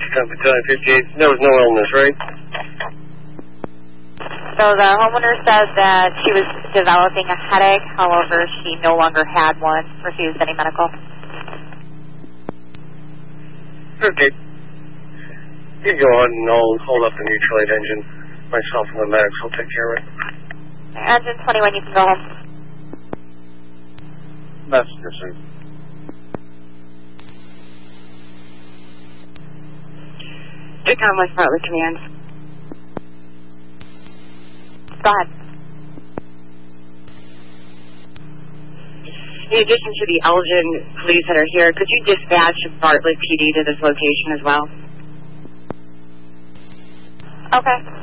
58. There was no illness, right? So the homeowner said that she was developing a headache. However, she no longer had one. Refused any medical. Okay. You go on and I'll hold up the mutual aid engine. Myself and the medics will take care of it. Engine 21, you can go home. Messenger, sir. Vicom West Bartlett Command. Go ahead. In addition to the Elgin police that are here, could you dispatch Bartlett PD to this location as well? Okay.